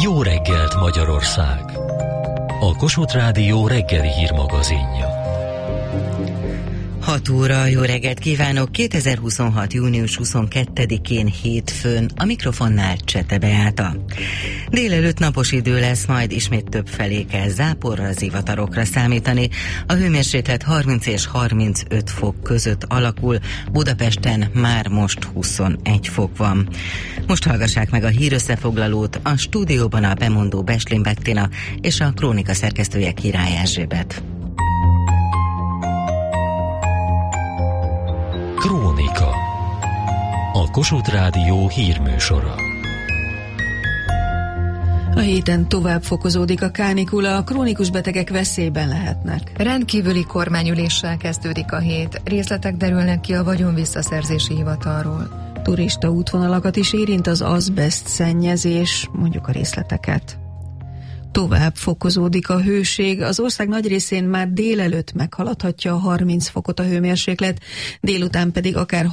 Jó reggelt, Magyarország! A Kossuth Rádió reggeli hírmagazinja. 6 óra, jó reggelt kívánok! 2026. június 22-én hétfőn a mikrofonnál Csete Beáta. Délelőtt napos idő lesz, majd ismét több felé kell záporra, zivatarokra számítani. A hőmérséklet 30 és 35 fok között alakul, Budapesten már most 21 fok van. Most hallgassák meg a hírösszefoglalót, a stúdióban a bemondó Beslin Bettina és a krónika szerkesztője Király Erzsébet. Krónika. A Kossuth Rádió hírműsora. A héten tovább fokozódik a kánikula, a krónikus betegek veszélyben lehetnek. Rendkívüli kormányüléssel kezdődik a hét, részletek derülnek ki a vagyonvisszaszerzési hivatalról. Turista útvonalakat is érint az azbeszt szennyezés, mondjuk a részleteket. Tovább fokozódik a hőség, az ország nagy részén már délelőtt meghaladhatja a 30 fokot a hőmérséklet, délután pedig akár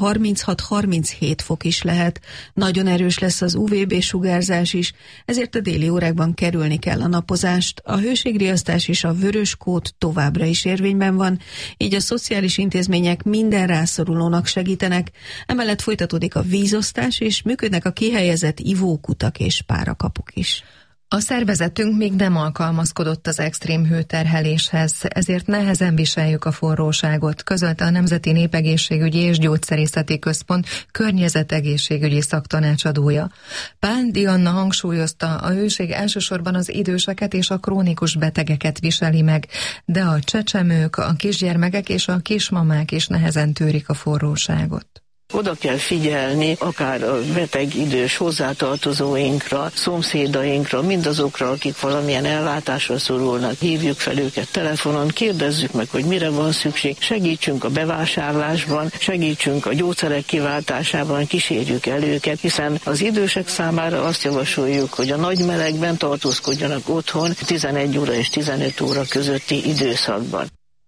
36-37 fok is lehet. Nagyon erős lesz az UVB-sugárzás is, ezért a déli órákban kerülni kell a napozást. A hőségriasztás és a vörös kód továbbra is érvényben van, így a szociális intézmények minden rászorulónak segítenek. Emellett folytatódik a vízosztás, és működnek a kihelyezett ivókutak és párakapuk is. A szervezetünk még nem alkalmazkodott az extrém hőterheléshez, ezért nehezen viseljük a forróságot, közölte a Nemzeti Népegészségügyi és Gyógyszerészeti Központ környezetegészségügyi szaktanácsadója. Pán Dianna hangsúlyozta, a hőség elsősorban az időseket és a krónikus betegeket viseli meg, de a csecsemők, a kisgyermekek és a kismamák is nehezen tűrik a forróságot. Oda kell figyelni akár a beteg idős hozzátartozóinkra, szomszédainkra, mindazokra, akik valamilyen ellátásra szorulnak. Hívjuk fel őket telefonon, kérdezzük meg, hogy mire van szükség, segítsünk a bevásárlásban, segítsünk a gyógyszerek kiváltásában, kísérjük el őket, hiszen az idősek számára azt javasoljuk, hogy a nagy melegben tartózkodjanak otthon 11 óra és 15 óra közötti időszakban.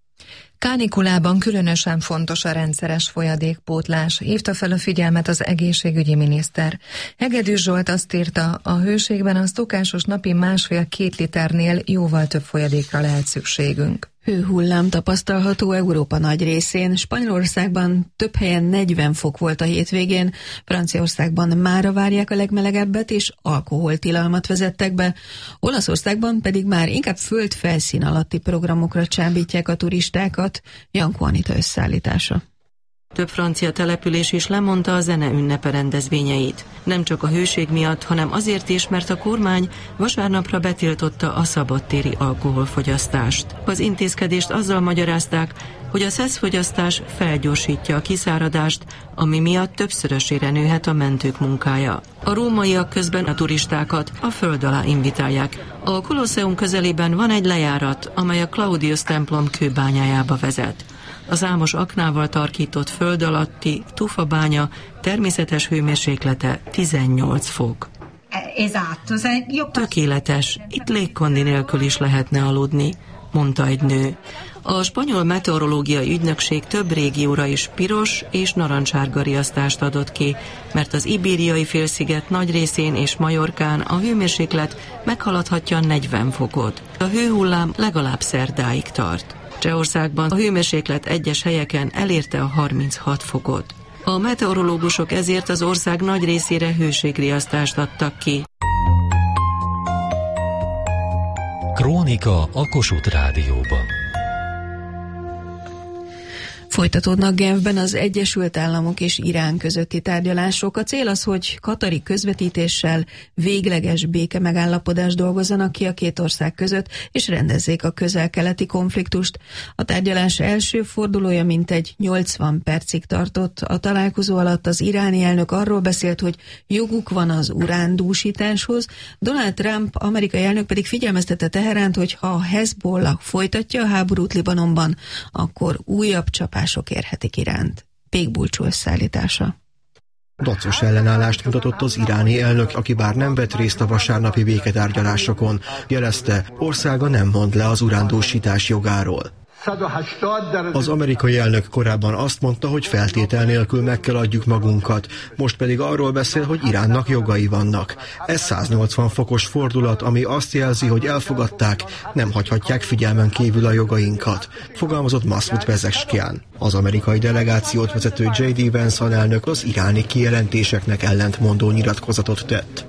Kánikulában különösen fontos a rendszeres folyadékpótlás, hívta fel a figyelmet az egészségügyi miniszter. Hegedűs Zsolt azt írta, a hőségben a szokásos napi 1,5-2 liternél jóval több folyadékra lehet szükségünk. Hőhullám tapasztalható Európa nagy részén. Spanyolországban több helyen 40 fok volt a hétvégén, Franciaországban mára várják a legmelegebbet, és alkoholtilalmat vezettek be. Olaszországban pedig már inkább földfelszín alatti programokra csábítják a turistákat. Jankó Anita összeállítása. Több francia település is lemondta a zene ünnepe rendezvényeit. Nem csak a hőség miatt, hanem azért is, mert a kormány vasárnapra betiltotta a szabadtéri alkoholfogyasztást. Az intézkedést azzal magyarázták, hogy a szeszfogyasztás felgyorsítja a kiszáradást, ami miatt többszörösére nőhet a mentők munkája. A rómaiak közben a turistákat a föld alá invitálják. A Kolosseum közelében van egy lejárat, amely a Claudius templom kőbányájába vezet. A számos aknával tarkított föld alatti tufabánya természetes hőmérséklete 18 fok. Tökéletes, itt légkondi nélkül is lehetne aludni, mondta egy nő. A spanyol meteorológiai ügynökség több régióra is piros és narancssárga riasztást adott ki, mert az Ibériai félsziget nagy részén és Majorkán a hőmérséklet meghaladhatja 40 fokot. A hőhullám legalább szerdáig tart. Csehországban a hőmérséklet egyes helyeken elérte a 36 fokot. A meteorológusok ezért az ország nagy részére hőségriasztást adtak ki. Krónika a Kossuth Rádióban. Folytatódnak Genfben az Egyesült Államok és Irán közötti tárgyalások. A cél az, hogy katari közvetítéssel végleges békemegállapodást dolgozzanak ki a két ország között, és rendezzék a közel-keleti konfliktust. A tárgyalás első fordulója mintegy 80 percig tartott. A találkozó alatt az iráni elnök arról beszélt, hogy joguk van az urándúsításhoz. Donald Trump, amerikai elnök pedig figyelmeztette Teheránt, hogy ha a Hezbollah folytatja a háborút Libanonban, akkor újabb csapás érhetik Iránt. Pékbulcsú összeállítása. Dacos ellenállást mutatott az iráni elnök, aki bár nem vett részt a vasárnapi béketárgyalásokon, jelezte, országa nem mond le az urándúsítás jogáról. Az amerikai elnök korábban azt mondta, hogy feltétel nélkül meg kell adjuk magunkat, most pedig arról beszél, hogy Iránnak jogai vannak. Ez 180 fokos fordulat, ami azt jelzi, hogy elfogadták, nem hagyhatják figyelmen kívül a jogainkat, fogalmazott Masoud Pezeshkian. Az amerikai delegációt vezető J.D. Vance alelnök az iráni kijelentéseknek ellentmondó nyilatkozatot tett.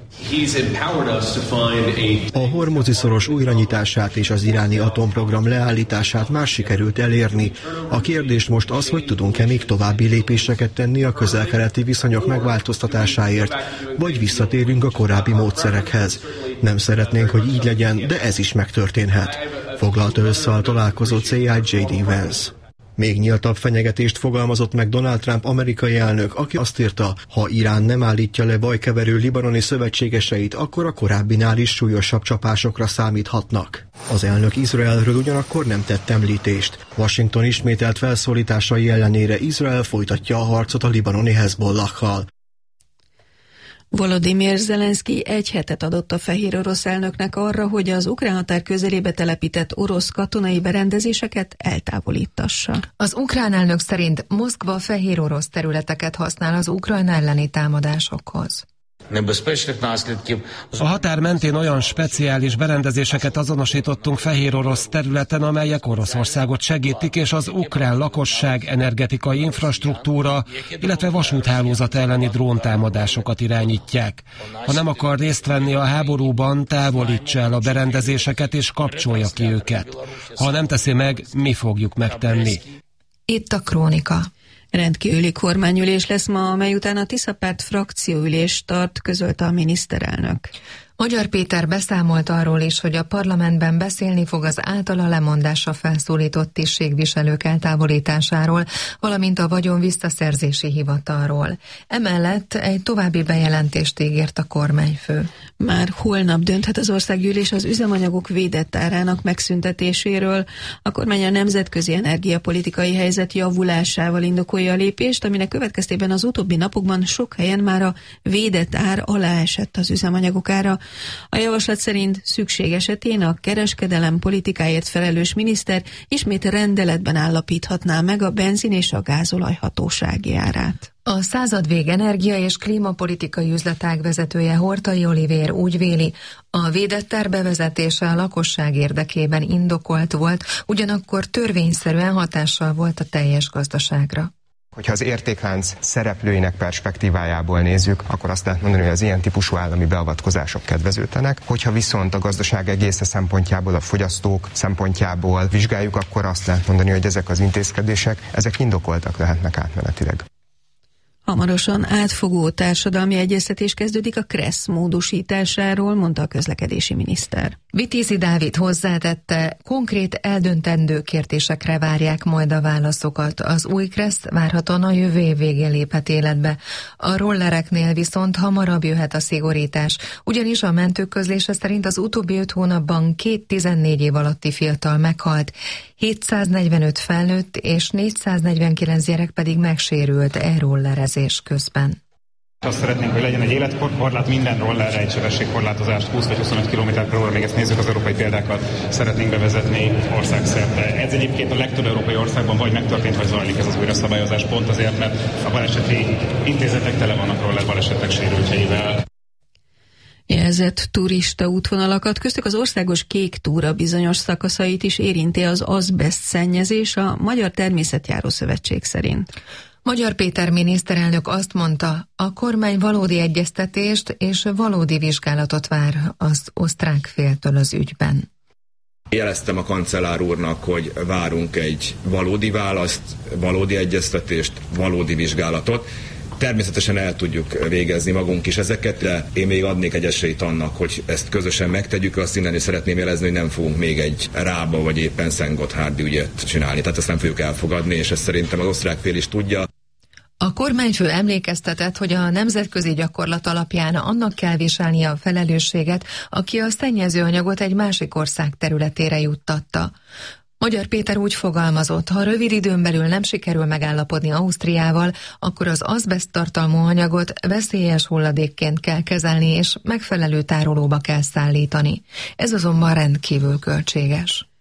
A Hormuzi-szoros újranyitását és az iráni atomprogram leállítását már sikerült elérni. A kérdés most az, hogy tudunk-e még további lépéseket tenni a közel-keleti viszonyok megváltoztatásáért, vagy visszatérünk a korábbi módszerekhez. Nem szeretnénk, hogy így legyen, de ez is megtörténhet, foglalta össze a találkozó célját J.D. Vance. Még nyíltabb fenyegetést fogalmazott meg Donald Trump amerikai elnök, aki azt írta, ha Irán nem állítja le bajkeverő libanoni szövetségeseit, akkor a korábbinál is súlyosabb csapásokra számíthatnak. Az elnök Izraelről ugyanakkor nem tett említést. Washington ismételt felszólításai ellenére Izrael folytatja a harcot a libanoni Hezbollahkal. Volodymyr Zelenszky egy hetet adott a fehérorosz elnöknek arra, hogy az ukrán határ közelébe telepített orosz katonai berendezéseket eltávolítassa. Az ukrán elnök szerint Moszkva fehérorosz területeket használ az Ukrajna elleni támadásokhoz. A határ mentén olyan speciális berendezéseket azonosítottunk fehérorosz területen, amelyek Oroszországot segítik, és az ukrán lakosság, energetikai infrastruktúra, illetve vasúthálózat elleni dróntámadásokat irányítják. Ha nem akar részt venni a háborúban, távolítsa el a berendezéseket és kapcsolja ki őket. Ha nem teszi meg, mi fogjuk megtenni. Itt a Krónika. Rendkívüli kormányülés lesz ma, amely után a Tisza-párt frakcióülést tart, közölte a miniszterelnök. Magyar Péter beszámolt arról is, hogy a parlamentben beszélni fog az általa lemondásra felszólított tisztségviselők eltávolításáról, valamint a vagyon visszaszerzési hivatalról. Emellett egy további bejelentést ígért a kormányfő. Már holnap dönthet az országgyűlés az üzemanyagok védett árának megszüntetéséről. A kormány a nemzetközi energiapolitikai helyzet javulásával indokolja a lépést, aminek következtében az utóbbi napokban sok helyen már a védett ár alá esett az üzemanyagok ára. A javaslat szerint szükség esetén a kereskedelem politikáért felelős miniszter ismét rendeletben állapíthatná meg a benzin és a gázolaj hatósági árát. A századvég energia- és klímapolitikai üzletág vezetője Hortai Olivér úgy véli, a védett ár bevezetése a lakosság érdekében indokolt volt, ugyanakkor törvényszerűen hatással volt a teljes gazdaságra. Hogyha az értéklánc szereplőinek perspektívájából nézzük, akkor azt lehet mondani, hogy az ilyen típusú állami beavatkozások kedvezőtlenek. Hogyha viszont a gazdaság egésze szempontjából, a fogyasztók szempontjából vizsgáljuk, akkor azt lehet mondani, hogy ezek az intézkedések, ezek indokoltak lehetnek átmenetileg. Hamarosan átfogó társadalmi egyeztetés kezdődik a KRESZ módosításáról, mondta a közlekedési miniszter. Vitézi Dávid hozzátette, konkrét eldöntendő kérdésekre várják majd a válaszokat. Az új KRESZ várhatóan a jövő év végén léphet életbe. A rollereknél viszont hamarabb jöhet a szigorítás, ugyanis a mentők közlése szerint az utóbbi 5 hónapban 2 14 év alatti fiatal meghalt, 745 felnőtt és 449 gyerek pedig megsérült e-rollerezés közben. Azt szeretnénk, hogy legyen egy életkorlát, minden rollerre egy sebességkorlátozást 20 vagy 25 km/h, még ezt nézzük az európai példákat, szeretnénk bevezetni országszerte. Ez egyébként a legtöbb európai országban vagy megtörtént, vagy zajlik ez az újraszabályozás, pont azért, mert a baleseti intézetek tele vannak roller balesetek sérültjeivel. Jelzett turista útvonalakat, köztük az országos kék túra bizonyos szakaszait is érinti az azbeszt szennyezés a Magyar Természetjáró Szövetség szerint. Magyar Péter miniszterelnök azt mondta, a kormány valódi egyeztetést és valódi vizsgálatot vár az osztrák féltől az ügyben. Jeleztem a kancellár úrnak, hogy várunk egy valódi választ, valódi egyeztetést, valódi vizsgálatot. Természetesen el tudjuk végezni magunk is ezeket, de én még adnék egy esélyt annak, hogy ezt közösen megtegyük. Azt innen is szeretném jelezni, hogy nem fogunk még egy Rába vagy éppen Szent-Gotthárdi ügyet csinálni. Tehát ezt nem fogjuk elfogadni, és ezt szerintem az osztrák fél is tudja. A kormányfő emlékeztetett, hogy a nemzetközi gyakorlat alapján annak kell viselnie a felelősséget, aki a szennyező anyagot egy másik ország területére juttatta. Magyar Péter úgy fogalmazott, ha rövid időn belül nem sikerül megállapodni Ausztriával, akkor az azbeszt tartalmú anyagot veszélyes hulladékként kell kezelni, és megfelelő tárolóba kell szállítani. Ez azonban rendkívül költséges.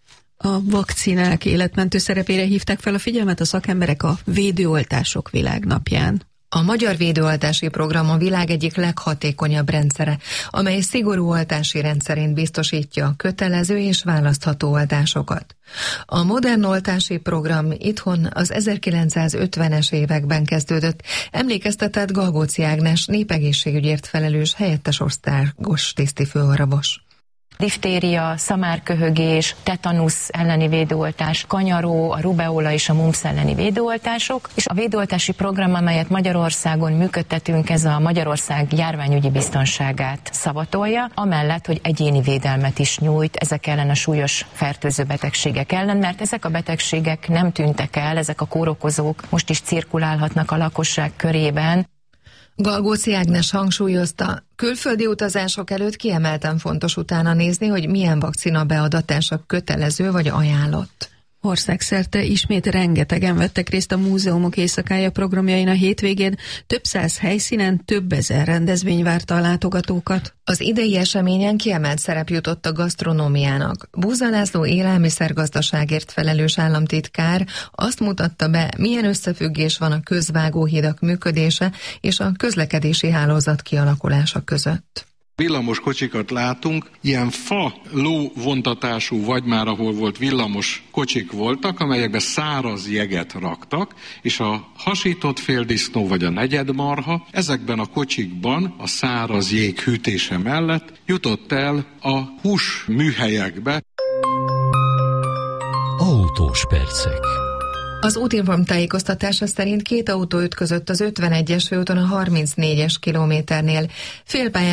A vakcinák életmentő szerepére hívták fel a figyelmet a szakemberek a védőoltások világnapján. A Magyar Védőoltási Program a világ egyik leghatékonyabb rendszere, amely szigorú oltási rendszerint biztosítja a kötelező és választható oltásokat. A modern oltási program itthon az 1950-es években kezdődött, emlékeztetett Galgóci Ágnes népegészségügyért felelős helyettes országos tisztifőorvos. Diftéria, szamárköhögés, tetanusz elleni védőoltás, kanyaró, a rubeola és a mumps elleni védőoltások, és a védőoltási program, amelyet Magyarországon működtetünk, ez a Magyarország járványügyi biztonságát szavatolja, amellett, hogy egyéni védelmet is nyújt ezek ellen a súlyos fertőző betegségek ellen, mert ezek a betegségek nem tűntek el, ezek a kórokozók most is cirkulálhatnak a lakosság körében. Galgóci Ágnes hangsúlyozta, külföldi utazások előtt kiemelten fontos utána nézni, hogy milyen vakcina beadatása kötelező vagy ajánlott. Országszerte ismét rengetegen vettek részt a Múzeumok Éjszakája programjain a hétvégén, több száz helyszínen több ezer rendezvény várta a látogatókat. Az idei eseményen kiemelt szerep jutott a gasztronómiának. Búza László élelmiszergazdaságért felelős államtitkár azt mutatta be, milyen összefüggés van a közvágóhidak működése és a közlekedési hálózat kialakulása között. Villamos kocsikat látunk, ilyen fa-ló vontatású, vagy már ahol volt villamos kocsik voltak, amelyekbe száraz jeget raktak, és a hasított féldisznó vagy a negyedmarha ezekben a kocsikban a száraz jég hűtése mellett jutott el a hús műhelyekbe. Autós percek. Az útinform tájékoztatása szerint 2 autó ütközött az 51-es főúton a 34-es kilométernél. Félpályás